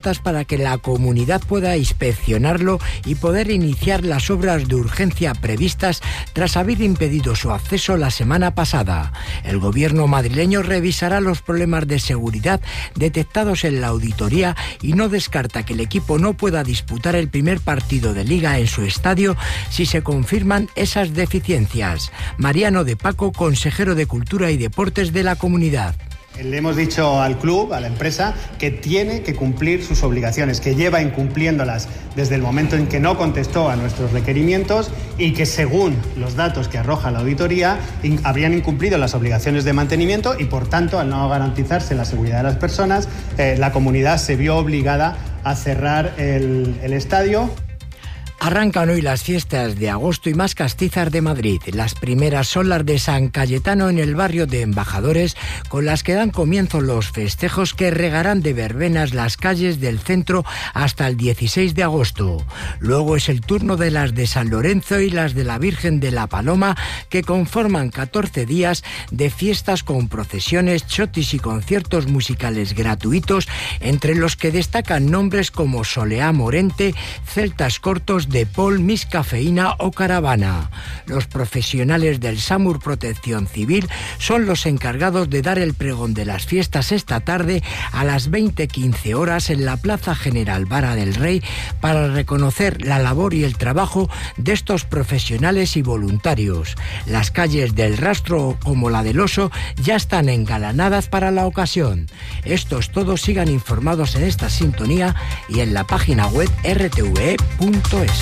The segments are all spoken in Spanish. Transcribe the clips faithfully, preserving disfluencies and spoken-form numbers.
propuestas para que la comunidad pueda inspeccionarlo y poder iniciar las obras de urgencia previstas tras haber impedido su acceso la semana pasada. El gobierno madrileño revisará los problemas de seguridad detectados en la auditoría y no descarta que el equipo no pueda disputar el primer partido de Liga en su estadio si se confirman esas deficiencias. Mariano de Paco, consejero de Cultura y Deportes de la comunidad. Le hemos dicho al club, a la empresa, que tiene que cumplir sus obligaciones, que lleva incumpliéndolas desde el momento en que no contestó a nuestros requerimientos y que, según los datos que arroja la auditoría, in- habrían incumplido las obligaciones de mantenimiento y, por tanto, al no garantizarse la seguridad de las personas, eh, la comunidad se vio obligada a cerrar el, el estadio. Arrancan hoy las fiestas de agosto y más castizas de Madrid. Las primeras son las de San Cayetano en el barrio de Embajadores, con las que dan comienzo los festejos que regarán de verbenas las calles del centro hasta el dieciséis de agosto. Luego es el turno de las de San Lorenzo y las de la Virgen de la Paloma, que conforman catorce días de fiestas con procesiones, chotis y conciertos musicales gratuitos, entre los que destacan nombres como Soleá Morente, Celtas Cortos, De Paul, Miss Cafeína o Caravana. Los profesionales del SAMUR Protección Civil son los encargados de dar el pregón de las fiestas esta tarde a las veinte quince horas en la Plaza General Vara del Rey para reconocer la labor y el trabajo de estos profesionales y voluntarios. Las calles del Rastro como la del Oso ya están engalanadas para la ocasión. Estos todos sigan informados en esta sintonía y en la página web r t v e punto es.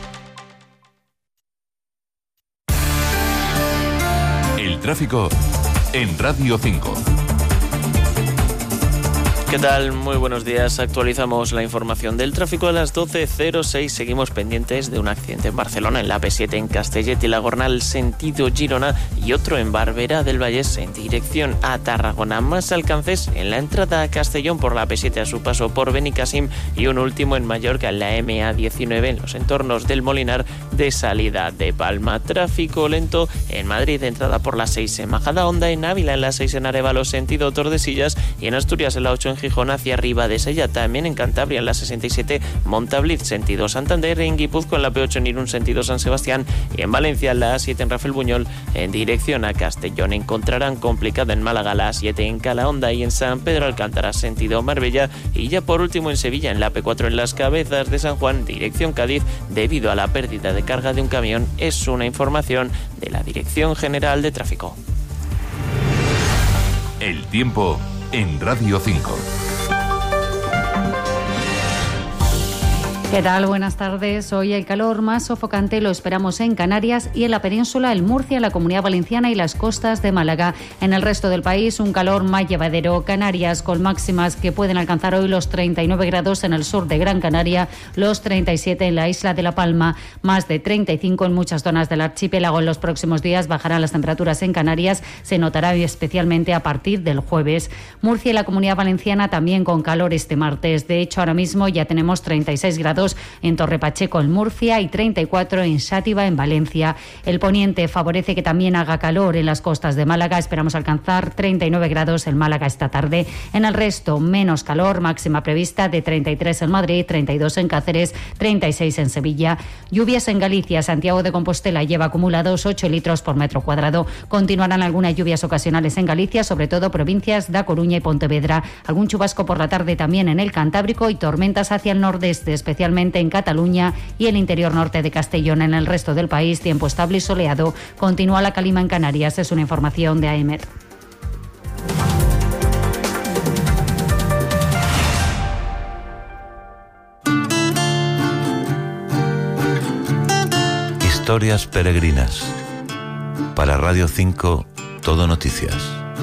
El tráfico en Radio cinco. ¿Qué tal? Muy buenos días. Actualizamos la información del tráfico a las doce cero seis. Seguimos pendientes de un accidente en Barcelona, en la A P siete en Castellet y la Gornal, sentido Girona, y otro en Barberá del Vallès, en dirección a Tarragona. Más alcances en la entrada a Castellón por la A P siete a su paso por Benicàssim, y un último en Mallorca, en la M A diecinueve, en los entornos del Molinar, de salida de Palma. Tráfico lento en Madrid, entrada por la seis en Majadahonda, en Ávila, en la seis en Arévalo, sentido Tordesillas, y en Asturias, en la ocho en Gijón hacia arriba de Sella. También en Cantabria, en la sesenta y siete Montabliz, sentido Santander, en Guipúzcoa, en la P ocho en Irún, sentido San Sebastián, y en Valencia, en la A siete en Rafael Buñol, en dirección a Castellón. Encontrarán complicada en Málaga la A siete en Calahonda y en San Pedro Alcántara, sentido Marbella, y ya por último en Sevilla, en la P cuatro en Las Cabezas de San Juan, dirección Cádiz, debido a la pérdida de carga de un camión. Es una información de la Dirección General de Tráfico. El tiempo en Radio cinco. ¿Qué tal? Buenas tardes. Hoy el calor más sofocante lo esperamos en Canarias y en la península, en Murcia, la Comunidad Valenciana y las costas de Málaga. En el resto del país, un calor más llevadero. Canarias con máximas que pueden alcanzar hoy los treinta y nueve grados en el sur de Gran Canaria, los treinta y siete en la isla de La Palma, más de treinta y cinco en muchas zonas del archipiélago. En los próximos días bajarán las temperaturas en Canarias, se notará especialmente a partir del jueves. Murcia y la Comunidad Valenciana también con calor este martes. De hecho, ahora mismo ya tenemos treinta y seis grados en Torre Pacheco, en Murcia, y treinta y cuatro en Xàtiva, en Valencia. El poniente favorece que también haga calor en las costas de Málaga. Esperamos alcanzar treinta y nueve grados en Málaga esta tarde. En el resto, menos calor, máxima prevista de treinta y tres en Madrid, treinta y dos en Cáceres, treinta y seis en Sevilla. Lluvias en Galicia. Santiago de Compostela lleva acumulados ocho litros por metro cuadrado. Continuarán algunas lluvias ocasionales en Galicia, sobre todo provincias de A Coruña y Pontevedra. Algún chubasco por la tarde también en el Cantábrico y tormentas hacia el nordeste, especialmente en Cataluña y el interior norte de Castellón. En el resto del país, tiempo estable y soleado. Continúa la calima en Canarias. Es una información de A E M E T. Historias peregrinas. Para Radio cinco, Todo Noticias.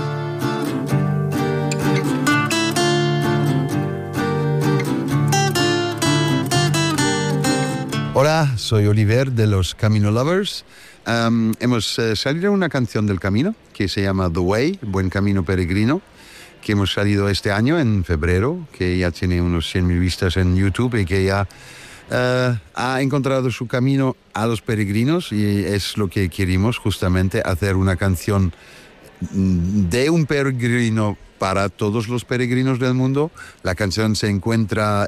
Hola, soy Oliver de los Camino Lovers. Um, hemos uh, salido una canción del camino que se llama The Way, Buen Camino Peregrino, que hemos salido este año en febrero, que ya tiene unos cien mil vistas en YouTube y que ya uh, ha encontrado su camino a los peregrinos, y es lo que querimos justamente, hacer una canción de un peregrino para todos los peregrinos del mundo. La canción se encuentra